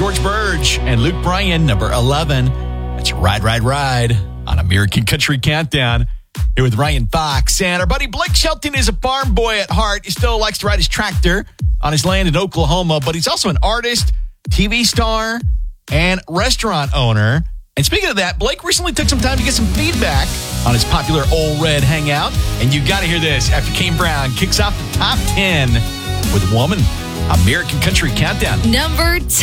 George Burge and Luke Bryan, number 11. That's Ride, Ride, Ride on American Country Countdown. Here with Ryan Fox. And our buddy Blake Shelton is a farm boy at heart. He still likes to ride his tractor on his land in Oklahoma, but he's also an artist, TV star, and restaurant owner. And speaking of that, Blake recently took some time to get some feedback on his popular Ole Red Hangout. And you got to hear this after Kane Brown kicks off the top 10 with Woman, American Country Countdown. Number 10.